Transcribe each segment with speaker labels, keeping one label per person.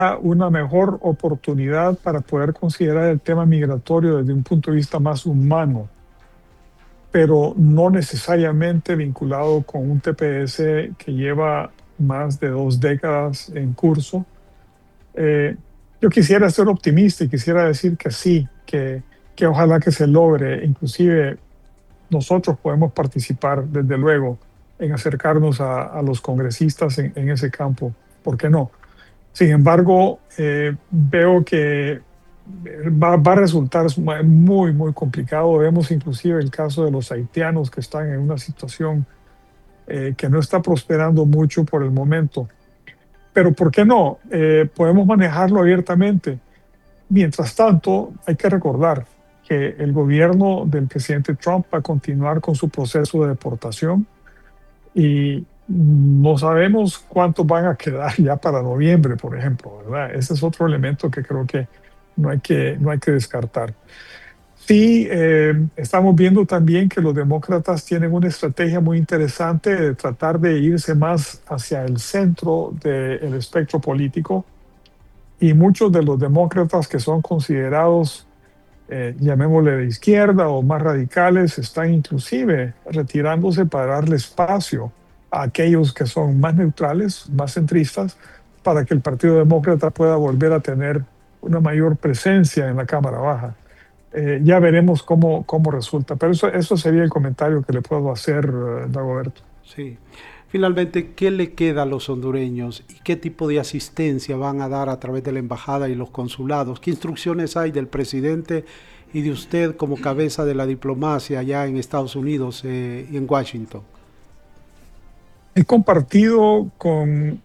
Speaker 1: una mejor oportunidad para poder considerar el tema migratorio desde un punto de vista más humano, pero no necesariamente vinculado con un TPS que lleva más de 2 décadas en curso. Eh, yo quisiera ser optimista y quisiera decir que sí, que ojalá que se logre. Inclusive nosotros podemos participar, desde luego, en acercarnos a los congresistas en ese campo. ¿Por qué no? Sin embargo, veo que va a resultar muy, muy complicado. Vemos inclusive el caso de los haitianos que están en una situación que no está prosperando mucho por el momento. Pero ¿por qué no? Podemos manejarlo abiertamente. Mientras tanto, hay que recordar que el gobierno del presidente Trump va a continuar con su proceso de deportación y no sabemos cuántos van a quedar ya para noviembre, por ejemplo, ¿verdad? Ese es otro elemento que creo que no hay que descartar. Sí, estamos viendo también que los demócratas tienen una estrategia muy interesante de tratar de irse más hacia el centro del espectro político y muchos de los demócratas que son considerados, llamémosle de izquierda o más radicales, están inclusive retirándose para darle espacio a aquellos que son más neutrales, más centristas, para que el Partido Demócrata pueda volver a tener una mayor presencia en la Cámara Baja. Ya veremos cómo resulta, pero eso sería el comentario que le puedo hacer, Dagoberto.
Speaker 2: Sí. Finalmente, ¿qué le queda a los hondureños y qué tipo de asistencia van a dar a través de la embajada y los consulados? ¿Qué instrucciones hay del presidente y de usted como cabeza de la diplomacia allá en Estados Unidos y en Washington?
Speaker 1: He compartido con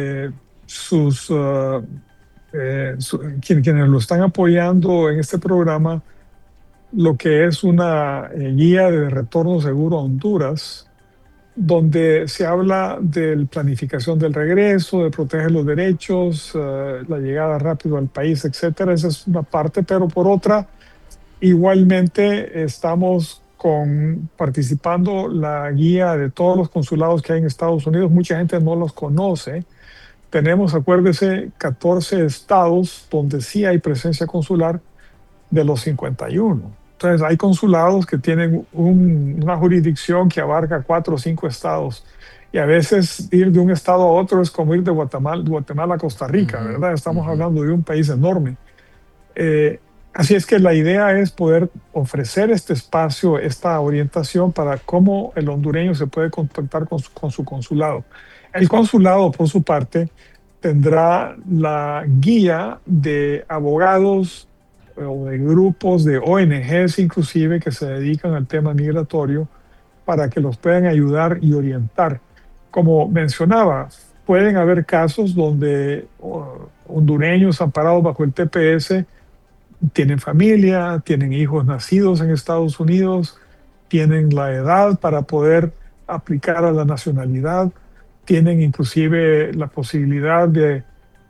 Speaker 1: quienes lo están apoyando en este programa lo que es una guía de retorno seguro a Honduras, donde se habla de planificación del regreso, de proteger los derechos, la llegada rápido al país, etcétera. Esa es una parte, pero por otra, igualmente estamos participando la guía de todos los consulados que hay en Estados Unidos. Mucha gente no los conoce. Tenemos, acuérdese, 14 estados donde sí hay presencia consular de los 51. Entonces, hay consulados que tienen una jurisdicción que abarca 4 o 5 estados. Y a veces ir de un estado a otro es como ir de Guatemala a Costa Rica,
Speaker 3: Ujú,
Speaker 1: ¿verdad? Estamos
Speaker 3: ujú.
Speaker 1: hablando de un país enorme. Eh, Así es que la idea es poder ofrecer este espacio, esta orientación para cómo el hondureño se puede contactar con su consulado. El consulado, por su parte, tendrá la guía de abogados o de grupos de ONGs inclusive que se dedican al tema migratorio para que los puedan ayudar y orientar. Como mencionaba, pueden haber casos donde hondureños amparados bajo el TPS tienen familia, tienen hijos nacidos en Estados Unidos, tienen la edad para poder aplicar a la nacionalidad, tienen inclusive la posibilidad de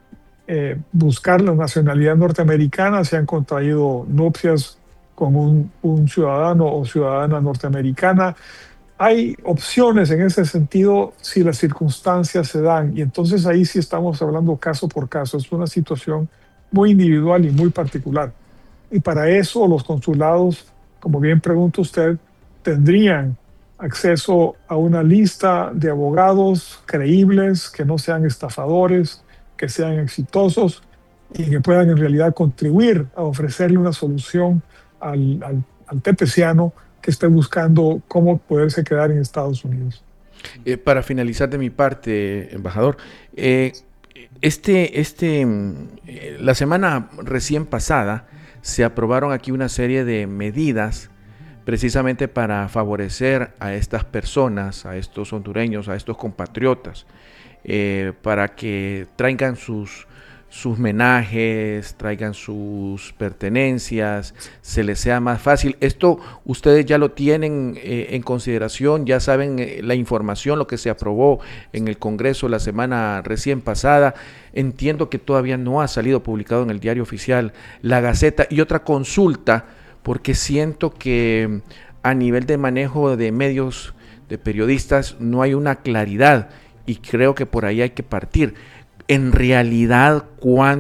Speaker 1: buscar la nacionalidad norteamericana, se han contraído nupcias con un ciudadano o ciudadana norteamericana. Hay opciones en ese sentido si las circunstancias se dan y entonces ahí sí estamos hablando caso por caso. Es una situación muy individual y muy particular. Y para eso los consulados, como bien pregunta usted, tendrían acceso a una lista de abogados creíbles, que no sean estafadores, que sean exitosos y que puedan en realidad contribuir a ofrecerle una solución al tepeciano que esté buscando cómo poderse quedar en Estados Unidos.
Speaker 3: Para finalizar de mi parte, embajador, la semana recién pasada se aprobaron aquí una serie de medidas precisamente para favorecer a estas personas, a estos hondureños, a estos compatriotas, para que traigan sus menajes, traigan sus pertenencias, se les sea más fácil. Esto ustedes ya lo tienen en consideración, ya saben la información, lo que se aprobó en el Congreso la semana recién pasada. Entiendo que todavía no ha salido publicado en el diario oficial La Gaceta. Y otra consulta, porque siento que a nivel de manejo de medios, de periodistas, no hay una claridad y creo que por ahí hay que partir. en realidad